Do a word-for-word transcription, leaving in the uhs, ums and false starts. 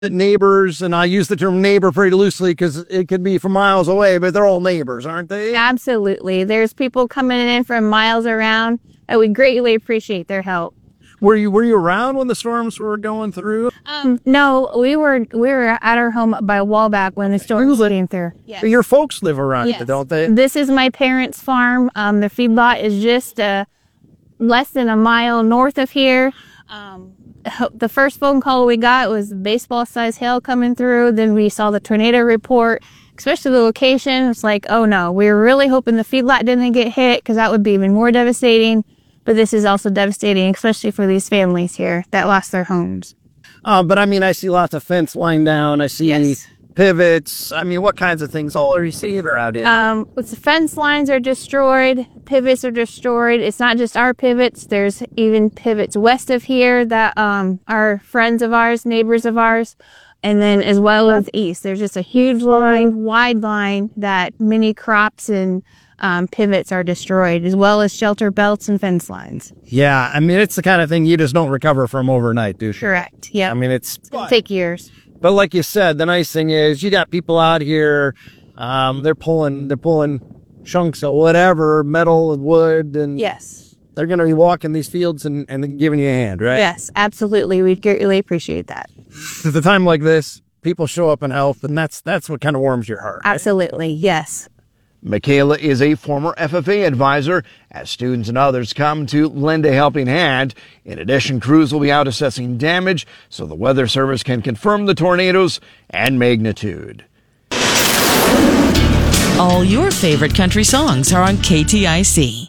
neighbors, and I use the term neighbor pretty loosely because it could be from miles away, but they're all neighbors, aren't they? Absolutely. There's people coming in from miles around, and we greatly appreciate their help. Were you were you around when the storms were going through? Um, no, we were we were at our home by a while back when the storm was came through. Yes. Your folks live around yes. here, don't they? This is my parents' farm. Um, the feedlot is just uh, less than a mile north of here. Um, the first phone call we got was baseball-sized hail coming through. Then we saw the tornado report, especially the location. It's like, oh no, we were really hoping the feedlot didn't get hit because that would be even more devastating. But this is also devastating, especially for these families here that lost their homes. Uh, but I mean, I see lots of fence lying down. I see Yes. pivots. I mean, what kinds of things all are you seeing around here? Um, the fence lines are destroyed. Pivots are destroyed. It's not just our pivots. There's even pivots west of here that um, are friends of ours, neighbors of ours. And then as well as east. There's just a huge line, wide line that many crops and um, pivots are destroyed, as well as shelter belts and fence lines. Yeah, I mean, it's the kind of thing you just don't recover from overnight, do you? Correct. Yeah. I mean, it's, it's going to take years. But like you said, the nice thing is you got people out here. Um, they're pulling, they're pulling chunks of whatever, metal and wood, and yes, they're going to be walking these fields and, and giving you a hand, right? Yes, absolutely. We greatly appreciate that. At a time like this, people show up in health, and that's that's what kind of warms your heart. Right? Absolutely, yes. Michaela is a former F F A advisor as students and others come to lend a helping hand. In addition, crews will be out assessing damage so the Weather Service can confirm the tornadoes and magnitude. All your favorite country songs are on K T I C.